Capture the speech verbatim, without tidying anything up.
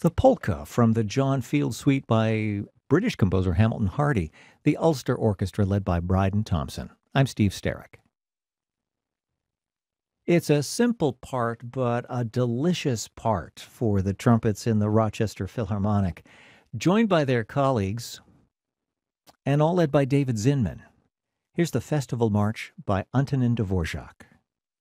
The polka from the John Field Suite by British composer Hamilton Hardy, the Ulster Orchestra led by Bryden Thompson. I'm Steve Sterrick. It's a simple part, but a delicious part for the trumpets in the Rochester Philharmonic, joined by their colleagues, and all led by David Zinman. Here's the Festival March by Antonin Dvorak.